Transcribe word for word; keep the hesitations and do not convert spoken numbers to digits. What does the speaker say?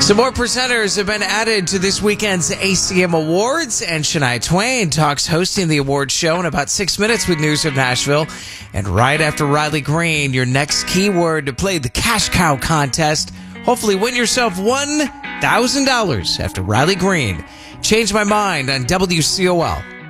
Some more presenters have been added to this weekend's A C M Awards, and Shania Twain talks hosting the awards show in about six minutes with News of Nashville. And right after Riley Green, your next keyword to play the Cash Cow contest. Hopefully win yourself one thousand dollars after Riley Green. Change My Mind on W C O L.